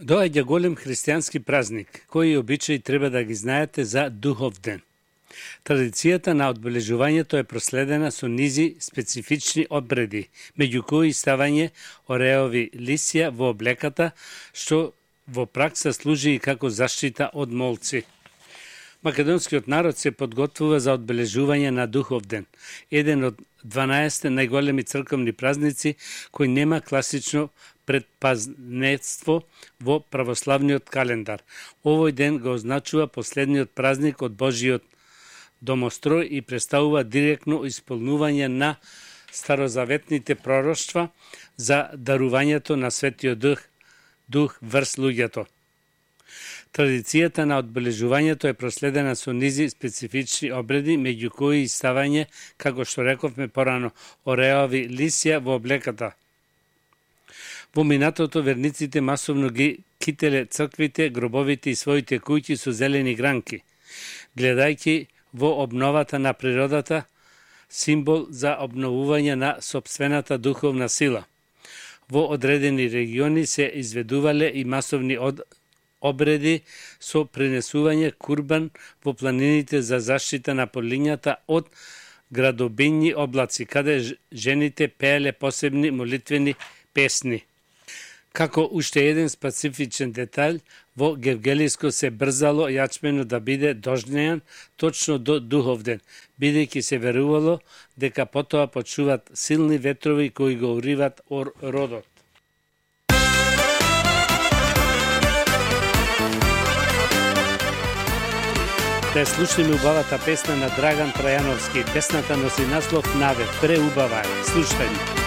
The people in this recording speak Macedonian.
Доаѓа голем христијански празник, кои обичаи треба да ги знаете за Духовден. Традицијата на одбележувањето е проследена со низи специфични обреди, меѓу кои ставање ореови лисја во облеката, што во пракса служи и како заштита од молци. Македонскиот народ се подготвува за одбележување на Духовден, еден од 12 најголеми црковни празници кој нема класично предпазнетство во православниот календар. Овој ден го означува последниот празник од Божиот домострој и представува директно исполнување на старозаветните пророштва за дарувањето на Светиот Дух врз луѓето. Традицијата на одбележувањето е проследена со низи специфични обреди, меѓу кои и ставање, како што рековме порано, ореови лисја во облеката. Во минатото верниците масовно ги кителе црквите, гробовите и своите куќи со зелени гранки, гледајќи во обновата на природата символ за обновување на сопствената духовна сила. Во одредени региони се изведувале и масовни обреди со принесување курбан во планините за заштита на полињата од градобинји облаци, каде жените пееле посебни молитвени песни. Како уште еден специфичен детаљ, во Гевгелиско се брзало јачмено да биде дожнеан точно до Духовден, бидејќи се верувало дека потоа почнуваат силни ветрови кои го уриват родот. Да слушаме убавата песна на Драган Трајановски. Песната носи наслов Наве. Преубава е. Слушање.